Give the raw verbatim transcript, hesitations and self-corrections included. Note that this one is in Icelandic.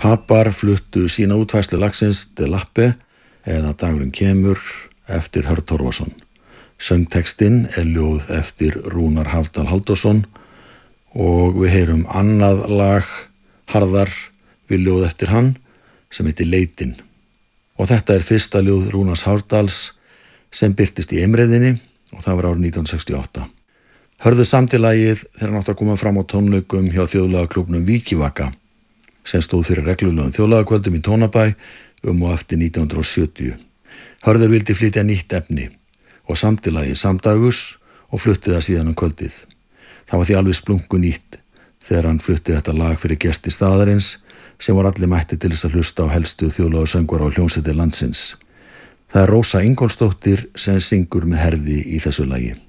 Papar fluttu sína útfærslu lagsins De Lappe eða Dagurinn kemur eftir Hörð Torfason. Söngtekstinn er ljóð eftir Rúnar Hafdal Halldórsson og við heyrum annað lag Harðar við ljóð eftir hann sem heitir Leitin. Og þetta er fyrsta ljóð Rúnars Hafdals sem birtist í Eimreiðinni og það var árið nítján hundruð sextíu og átta. Hörðu samdi lagið þegar hann átti að koma fram á tónleikum hjá þjóðlagaklúbbnum Vikivaka sem stóð fyrir reglulegum þjóðlagakvöldum í Tónabæ um og eftir nítján hundruð sjötíu. Hörður vildi flytja nýtt efni og samdi lagið samdægurs og flutti það síðan um kvöldið. Það var því alveg splungu nýtt þegar hann flutti þetta lag fyrir gesti staðarins sem var allir mætti til þess að hlusta á helstu þjóðlagasöngvara og hljómsveitir landsins. Það er Rósa Ingólfsdóttir sem syngur með Herði í þessu lagi.